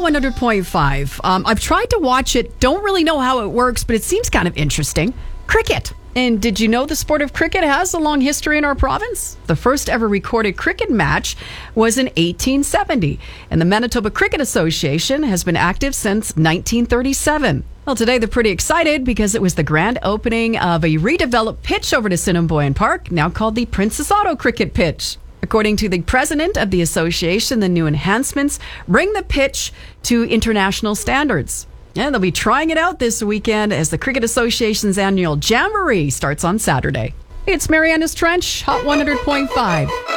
100.5. I've tried to watch it. Don't really know how it works, but it seems kind of interesting. Cricket. And did you know the sport of cricket has a long history in our province? The first ever recorded cricket match was in 1870. And the Manitoba Cricket Association has been active since 1937. Well, today they're pretty excited because it was the grand opening of a redeveloped pitch over to Assiniboine Park, now called the Princess Auto Cricket Pitch. According to the president of the association, the new enhancements bring the pitch to international standards. And they'll be trying it out this weekend as the Cricket Association's annual Jamboree starts on Saturday. It's Mariana's Trench, Hot 100.5.